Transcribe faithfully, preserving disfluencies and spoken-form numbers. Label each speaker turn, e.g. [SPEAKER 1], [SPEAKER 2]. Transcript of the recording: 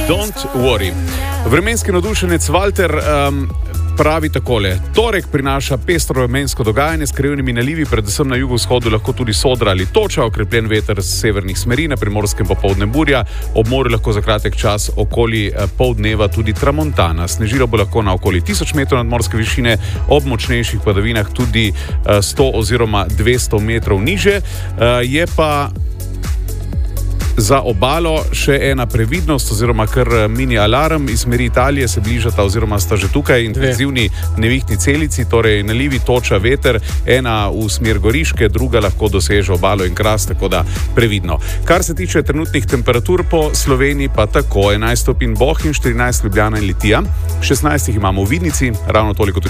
[SPEAKER 1] Don't worry. Vremenski navdušenec Walter um, pravi takole. Torek prinaša pestro vremensko dogajanje s krivnimi nalivi, predvsem na jugovzhodu lahko tudi sodra ali toča, okrepljen veter z severnih smeri, na Primorskem popoldne burja, ob morju lahko za kratek čas okoli eh, pol dneva tudi tramontana. Snežilo bo lahko na okoli tisoč metrov nadmorske višine, ob močnejših padavinah tudi eh, sto oziroma dvesto metrov niže. Eh, je pa za obalo še ena previdnost oziroma kar mini alarm. Iz smeri Italije se bližata oziroma sta že tukaj intenzivni nevihtni celici, torej nalivi, toča, veter, ena v smer Goriške, druga lahko doseže obalo in Kras, tako da previdno. Kar se tiče trenutnih temperatur po Sloveniji, pa tako enajst stopinj Bohinj, štirinajst Ljubljana in Litija, šestnajst jih imamo v Vidnici, ravno toliko tudi